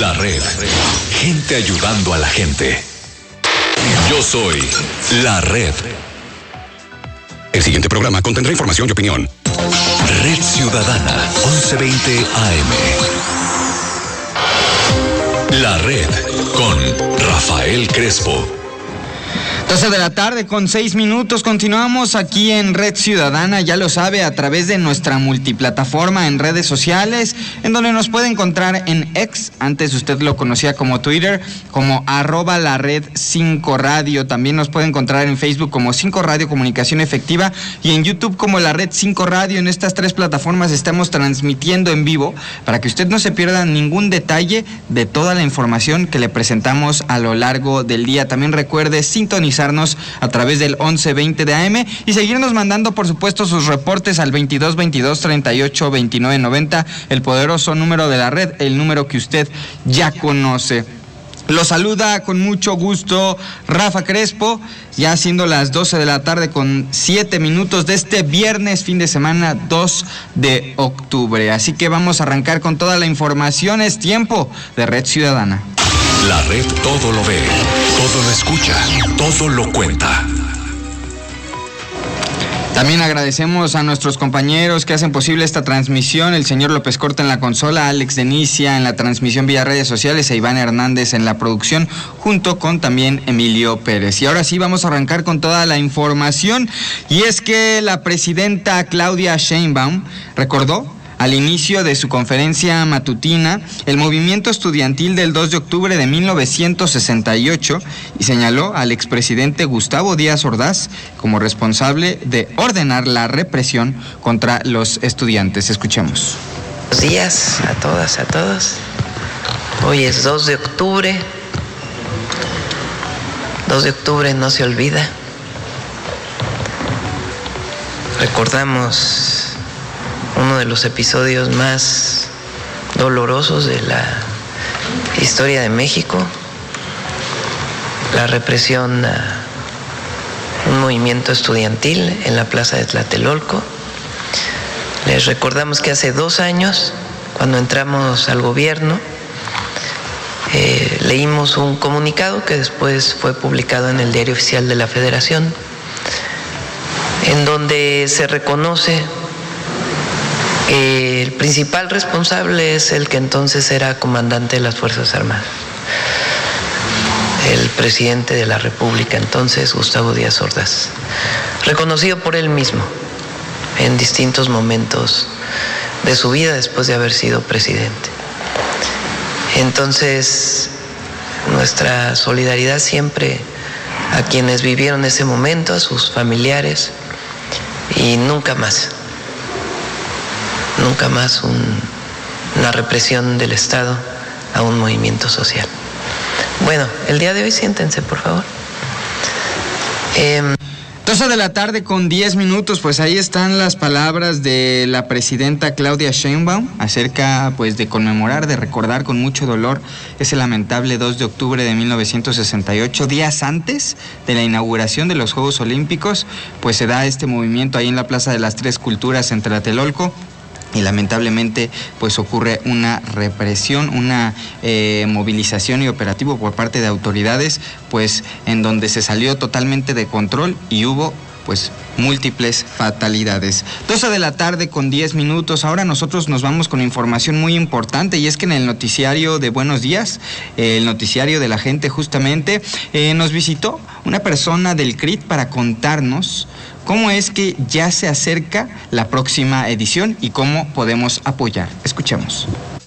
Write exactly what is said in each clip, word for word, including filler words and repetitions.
La Red. Gente ayudando a la gente. Yo soy La Red. El siguiente programa contendrá información y opinión. Red Ciudadana, once veinte A M. La Red con Rafael Crespo. doce de la tarde con seis minutos. Continuamos aquí en Red Ciudadana, ya lo sabe, a través de nuestra multiplataforma en redes sociales, en donde nos puede encontrar en X, antes usted lo conocía como Twitter, como arroba la red cinco radio. También nos puede encontrar en Facebook como cinco Radio Comunicación Efectiva y en YouTube como la red cinco Radio. En estas tres plataformas estamos transmitiendo en vivo para que usted no se pierda ningún detalle de toda la información que le presentamos a lo largo del día. También recuerde sintonizar a través del once veinte de A M y seguirnos mandando, por supuesto, sus reportes al veintidós veintidós treinta y ocho veintinueve noventa, el poderoso número de la red, el número que usted ya conoce. Lo saluda con mucho gusto Rafa Crespo, ya siendo las doce de la tarde con siete minutos de este viernes, fin de semana dos de octubre. Así que vamos a arrancar con toda la información. Es tiempo de Red Ciudadana. La Red todo lo ve, todo lo escucha, todo lo cuenta. También agradecemos a nuestros compañeros que hacen posible esta transmisión, el señor López Corta en la consola, Alex Denicia en la transmisión vía redes sociales e Iván Hernández en la producción, junto con también Emilio Pérez. Y ahora sí vamos a arrancar con toda la información, y es que la presidenta Claudia Sheinbaum recordó al inicio de su conferencia matutina el movimiento estudiantil del dos de octubre de mil novecientos sesenta y ocho y señaló al expresidente Gustavo Díaz Ordaz como responsable de ordenar la represión contra los estudiantes. Escuchemos. Buenos días a todas, a todos. Hoy es dos de octubre. dos de octubre no se olvida. Recordamos uno de los episodios más dolorosos de la historia de México, la represión a un movimiento estudiantil en la plaza de Tlatelolco. Les recordamos que hace dos años, cuando entramos al gobierno, eh, leímos un comunicado que después fue publicado en el Diario Oficial de la Federación, en donde se reconoce que el principal responsable es el que entonces era comandante de las Fuerzas Armadas, el presidente de la República entonces, Gustavo Díaz Ordaz, reconocido por él mismo en distintos momentos de su vida después de haber sido presidente. Entonces, nuestra solidaridad siempre a quienes vivieron ese momento, a sus familiares, y nunca más. Nunca más un, una represión del Estado a un movimiento social. Bueno, el día de hoy siéntense, por favor. Eh, doce de la tarde con diez minutos, pues ahí están las palabras de la presidenta Claudia Sheinbaum acerca pues de conmemorar, de recordar con mucho dolor ese lamentable dos de octubre de mil novecientos sesenta y ocho, días antes de la inauguración de los Juegos Olímpicos, pues se da este movimiento ahí en la Plaza de las Tres Culturas en Tlatelolco. Y lamentablemente pues ocurre una represión, una eh, movilización y operativo por parte de autoridades, pues en donde se salió totalmente de control y hubo pues múltiples fatalidades. doce de la tarde con diez minutos. Ahora nosotros nos vamos con información muy importante, y es que en el noticiario de Buenos Días, eh, el noticiario de la gente justamente, eh, nos visitó una persona del C R I T para contarnos cómo es que ya se acerca la próxima edición y cómo podemos apoyar. Escuchemos.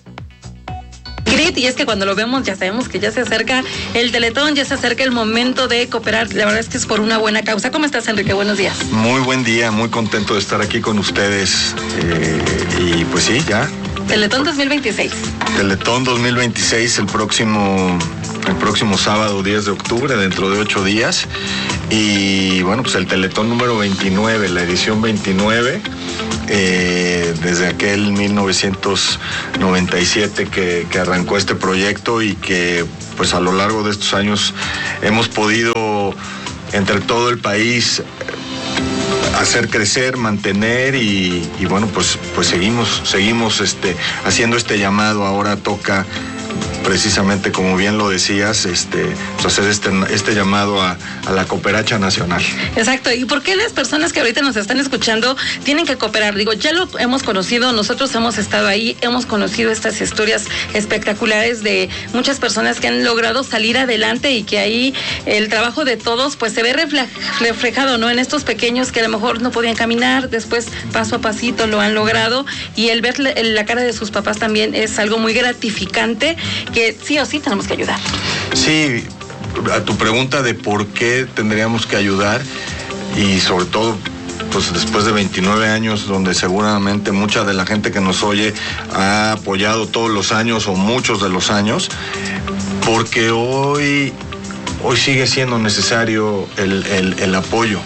Y es que cuando lo vemos ya sabemos que ya se acerca el Teletón, ya se acerca el momento de cooperar. La verdad es que es por una buena causa. ¿Cómo estás, Enrique? Buenos días. Muy buen día, muy contento de estar aquí con ustedes. Eh, y pues sí, ya. Teletón dos mil veintiséis. Teletón dos mil veintiséis el próximo, el próximo sábado diez de octubre, dentro de ocho días. Y bueno, pues el Teletón número veintinueve, la edición veintinueve. Eh, desde aquel mil novecientos noventa y siete que, que arrancó este proyecto, y que pues a lo largo de estos años hemos podido entre todo el país hacer crecer, mantener y, y bueno, pues pues seguimos seguimos este haciendo este llamado. Ahora toca precisamente como bien lo decías, este, pues hacer este, este llamado a, a la cooperacha nacional. Exacto, ¿y por qué las personas que ahorita nos están escuchando tienen que cooperar? Digo, ya lo hemos conocido, nosotros hemos estado ahí, hemos conocido estas historias espectaculares de muchas personas que han logrado salir adelante y que ahí el trabajo de todos pues se ve reflejado, ¿no? En estos pequeños que a lo mejor no podían caminar, después paso a pasito lo han logrado, y el ver la cara de sus papás también es algo muy gratificante que sí o sí tenemos que ayudar. Sí, a tu pregunta de por qué tendríamos que ayudar, y sobre todo pues después de veintinueve años, donde seguramente mucha de la gente que nos oye ha apoyado todos los años o muchos de los años, porque hoy, hoy sigue siendo necesario el, el, el apoyo.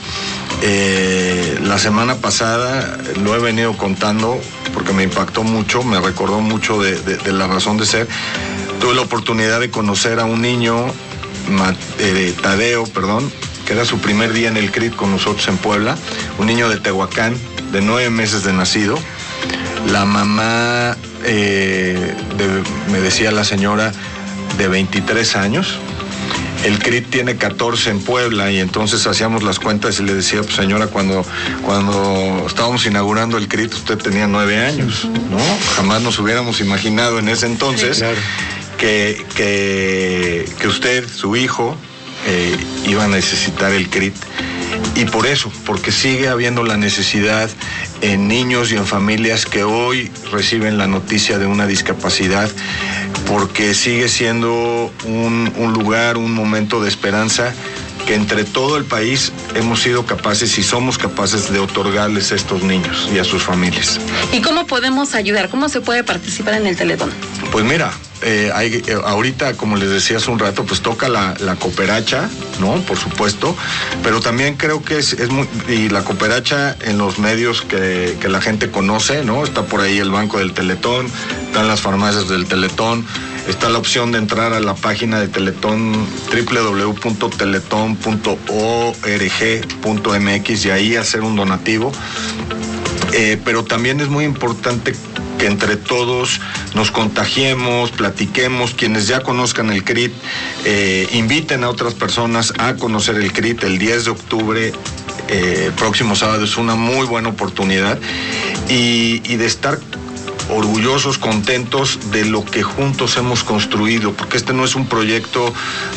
Eh, la semana pasada lo he venido contando porque me impactó mucho, me recordó mucho de, de, de la razón de ser. Tuve la oportunidad de conocer a un niño, eh, Tadeo, perdón, que era su primer día en el C R I T con nosotros en Puebla, un niño de Tehuacán, de nueve meses de nacido. La mamá, eh, de, me decía la señora, de veintitrés años. El C R I T tiene catorce en Puebla, y entonces hacíamos las cuentas y le decía, pues señora, cuando, cuando estábamos inaugurando el C R I T usted tenía nueve años, ¿no? Jamás nos hubiéramos imaginado en ese entonces, sí, claro, que, que, que usted, su hijo, eh, iba a necesitar el C R I T. Y por eso, porque sigue habiendo la necesidad en niños y en familias que hoy reciben la noticia de una discapacidad, porque sigue siendo un, un lugar, un momento de esperanza que entre todo el país hemos sido capaces y somos capaces de otorgarles a estos niños y a sus familias. ¿Y cómo podemos ayudar? ¿Cómo se puede participar en el Teletón? Pues mira, eh, hay, eh, ahorita, como les decía hace un rato, pues toca la, la cooperacha, ¿no? Por supuesto, pero también creo que es, es muy, y la cooperacha en los medios que, que la gente conoce, ¿no? Está por ahí el Banco del Teletón, están las farmacias del Teletón, está la opción de entrar a la página de Teletón, doble u doble u doble u punto teletón punto org punto m x, y ahí hacer un donativo. Eh, pero también es muy importante que entre todos nos contagiemos, platiquemos, quienes ya conozcan el C R I T, eh, inviten a otras personas a conocer el C R I T el diez de octubre, eh, próximo sábado. Es una muy buena oportunidad, y, y de estar orgullosos, contentos de lo que juntos hemos construido, porque este no es un proyecto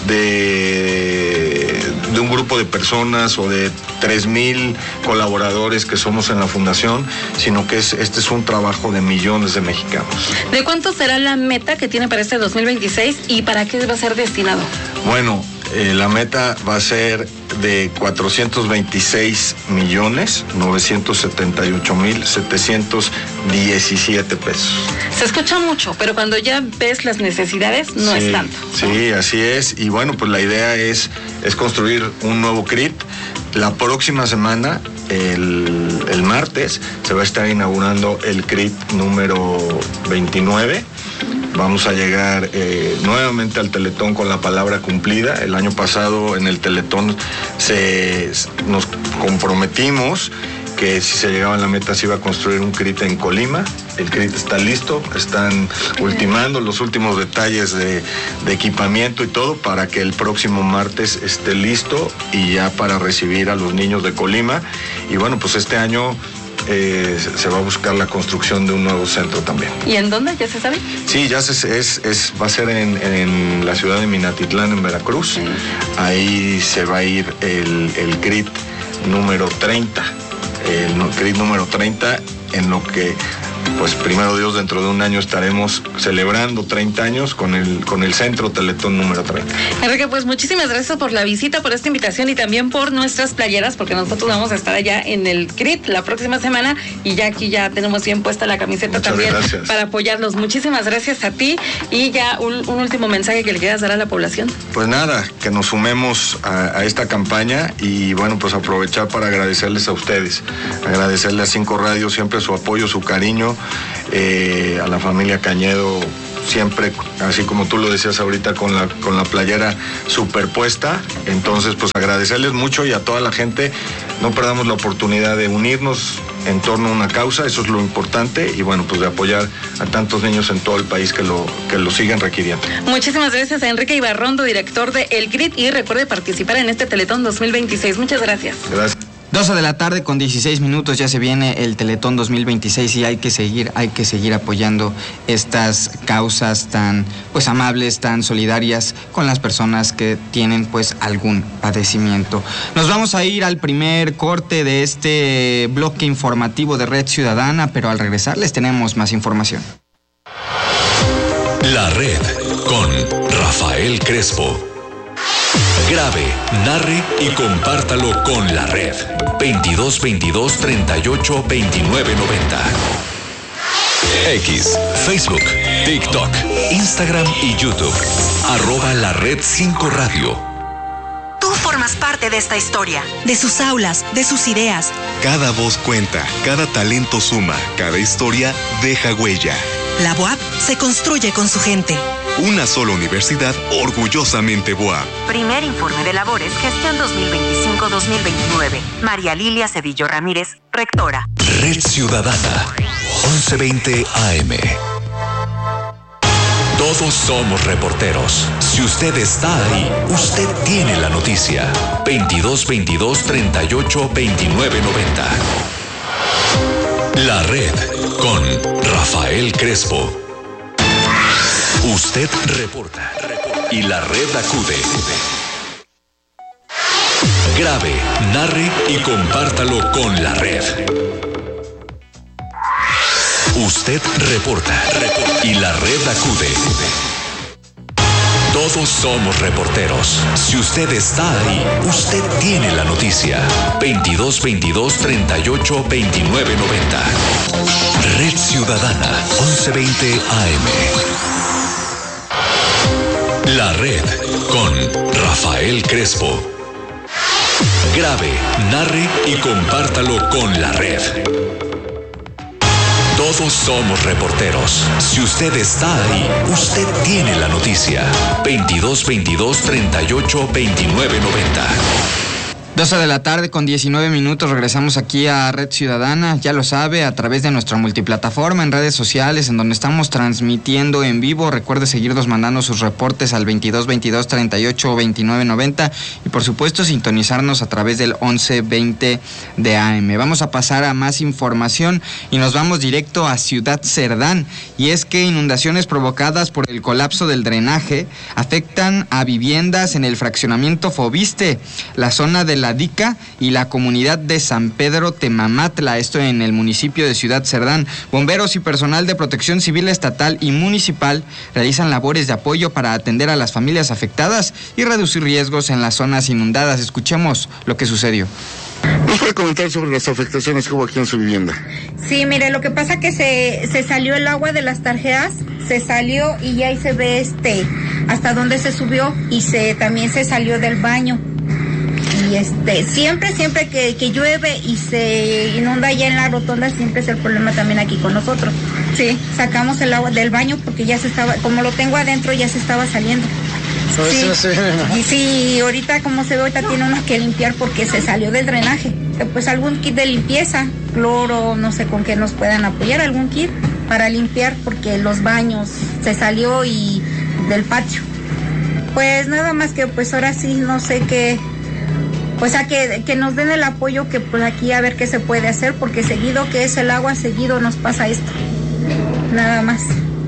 de, de un grupo de personas o de tres mil colaboradores que somos en la fundación, sino que es, este es un trabajo de millones de mexicanos. ¿De cuánto será la meta que tiene para este dos mil veintiséis y para qué va a ser destinado? Bueno, eh, la meta va a ser de cuatrocientos veintiséis millones novecientos setenta y ocho mil setecientos diecisiete pesos. Se escucha mucho, pero cuando ya ves las necesidades no sí, es tanto, ¿no? Sí, así es. Y bueno, pues la idea es, es construir un nuevo C R I T. La próxima semana, el, el martes, se va a estar inaugurando el C R I T número veintinueve. Vamos a llegar eh, nuevamente al Teletón con la palabra cumplida. El año pasado en el Teletón se, nos comprometimos que si se llegaba a la meta se iba a construir un C R I T en Colima. El C R I T está listo, están ultimando los últimos detalles de, de equipamiento y todo para que el próximo martes esté listo y ya para recibir a los niños de Colima. Y bueno, pues este año Eh, se va a buscar la construcción de un nuevo centro también. ¿Y en dónde? ¿Ya se sabe? Sí, ya se, es, es, va a ser en, en la ciudad de Minatitlán, en Veracruz. Sí. Ahí se va a ir el, el C R I T número treinta. El C R I T número treinta, en lo que, pues primero Dios, dentro de un año estaremos celebrando treinta años con el, con el Centro Teletón número treinta. Enrique, pues muchísimas gracias por la visita, por esta invitación y también por nuestras playeras, porque nosotros vamos a estar allá en el C R I T la próxima semana y ya aquí ya tenemos bien puesta la camiseta. Muchas también gracias. Para apoyarlos. Muchísimas gracias a ti, y ya un, un último mensaje que le quieras dar a la población. Pues nada, que nos sumemos a, a esta campaña, y bueno, pues aprovechar para agradecerles a ustedes, agradecerle a Cinco Radio siempre su apoyo, su cariño, eh, a la familia Cañedo siempre, así como tú lo decías ahorita, con la, con la playera superpuesta. Entonces, pues agradecerles mucho, y a toda la gente, no perdamos la oportunidad de unirnos en torno a una causa, eso es lo importante, y bueno, pues de apoyar a tantos niños en todo el país que lo, que lo siguen requiriendo. Muchísimas gracias a Enrique Ibarrondo, director de El Grid, y recuerde participar en este Teletón dos mil veintiséis. Muchas gracias. Gracias. doce de la tarde con dieciséis minutos, ya se viene el Teletón dos mil veintiséis y hay que seguir, hay que seguir apoyando estas causas tan pues amables, tan solidarias con las personas que tienen pues algún padecimiento. Nos vamos a ir al primer corte de este bloque informativo de Red Ciudadana, pero al regresar les tenemos más información. La Red con Rafael Crespo. Grabe, narre y compártalo con La Red. veintidós veintidós treinta y ocho veintinueve noventa. X, Facebook, TikTok, Instagram y YouTube. Arroba La Red cinco Radio. Tú formas parte de esta historia, de sus aulas, de sus ideas. Cada voz cuenta, cada talento suma, cada historia deja huella. La B O A P se construye con su gente. Una sola universidad orgullosamente B O A P. Primer informe de labores, gestión dos mil veinticinco dos mil veintinueve. María Lilia Cedillo Ramírez, rectora. Red Ciudadana, once veinte A M. Todos somos reporteros. Si usted está ahí, usted tiene la noticia. veintidós veintidós treinta y ocho veintinueve noventa. La Red con Rafael Crespo. Usted reporta, reporta y La Red acude. Grabe, narre y compártalo con La Red. Usted reporta, reporta y La Red acude. Todos somos reporteros. Si usted está ahí, usted tiene la noticia. veintidós veintidós treinta y ocho veintinueve noventa. Red Ciudadana, once veinte A M. La Red con Rafael Crespo. Grabe, narre y compártalo con La Red. Todos somos reporteros. Si usted está ahí, usted tiene la noticia. veintidós veintidós treinta y ocho veintinueve noventa. doce de la tarde con diecinueve minutos, regresamos aquí a Red Ciudadana, ya lo sabe, a través de nuestra multiplataforma en redes sociales, en donde estamos transmitiendo en vivo. Recuerde seguirnos mandando sus reportes al veintidós veintidós treinta y ocho veintinueve noventa y por supuesto sintonizarnos a través del once veinte de A M. Vamos a pasar a más información y nos vamos directo a Ciudad Cerdán, y es que inundaciones provocadas por el colapso del drenaje afectan a viviendas en el fraccionamiento Fobiste, la zona de La Dica y la comunidad de San Pedro Temamatla, esto en el municipio de Ciudad Cerdán. Bomberos y personal de protección civil estatal y municipal realizan labores de apoyo para atender a las familias afectadas y reducir riesgos en las zonas inundadas. Escuchemos lo que sucedió. ¿Nos puede comentar sobre las afectaciones que hubo aquí en su vivienda? Sí, mire, lo que pasa que se, se salió el agua de las tarjeas, se salió y ya ahí se ve este hasta dónde se subió, y se también se salió del baño. Y este, siempre, siempre que, que llueve y se inunda ya en la rotonda, siempre es el problema también aquí con nosotros. Sí, sacamos el agua del baño porque ya se estaba, como lo tengo adentro, ya se estaba saliendo. Sí, sí, y sí, ahorita como se ve, ahorita tiene uno que limpiar porque se salió del drenaje. Pues algún kit de limpieza, cloro, no sé con qué nos puedan apoyar, algún kit para limpiar porque los baños se salió y del patio. Pues nada más que pues ahora sí, no sé qué, pues a que, que nos den el apoyo, que pues aquí a ver qué se puede hacer, porque seguido que es el agua, seguido nos pasa esto. Nada más.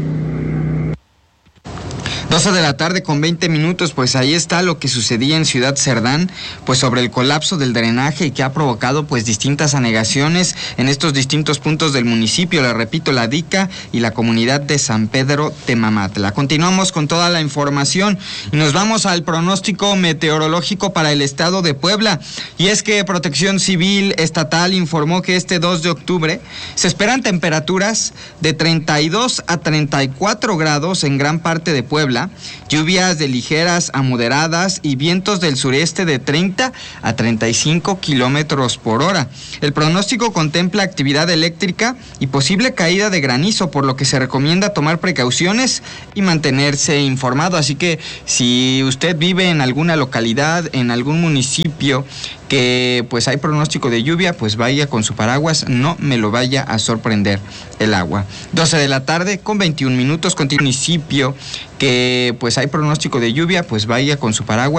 doce de la tarde con veinte minutos, pues ahí está lo que sucedía en Ciudad Cerdán, pues sobre el colapso del drenaje, y que ha provocado pues distintas anegaciones en estos distintos puntos del municipio, le repito, La Dica y la comunidad de San Pedro Temamatla. Continuamos con toda la información y nos vamos al pronóstico meteorológico para el estado de Puebla, y es que Protección Civil Estatal informó que este dos de octubre se esperan temperaturas de treinta y dos a treinta y cuatro grados en gran parte de Puebla, lluvias de ligeras a moderadas y vientos del sureste de treinta a treinta y cinco kilómetros por hora. El pronóstico contempla actividad eléctrica y posible caída de granizo, por lo que se recomienda tomar precauciones y mantenerse informado. Así que si usted vive en alguna localidad, en algún municipio que que pues hay pronóstico de lluvia, pues vaya con su paraguas, no me lo vaya a sorprender el agua. doce de la tarde con veintiún minutos, con municipio que pues hay pronóstico de lluvia, pues vaya con su paraguas.